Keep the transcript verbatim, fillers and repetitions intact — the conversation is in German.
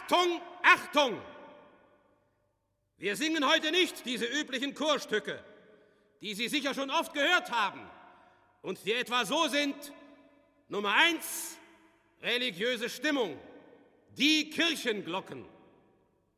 Achtung, Achtung! Wir singen heute nicht diese üblichen Chorstücke, die Sie sicher schon oft gehört haben und die etwa so sind: Nummer eins, religiöse Stimmung, die Kirchenglocken.